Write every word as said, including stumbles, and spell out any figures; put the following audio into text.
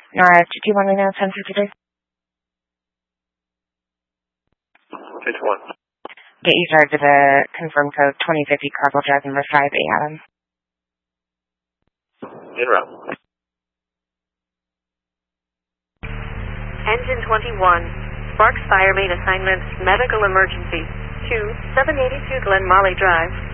Nora, did you want to know ten fifty-three? fifty-one. Get you started to the confirm code twenty fifty Cargill Drive, number five eight, Adam. En route. Engine twenty-one. Sparks Fire main assignment, medical emergency. two seven eighty-two Glen Molly Drive.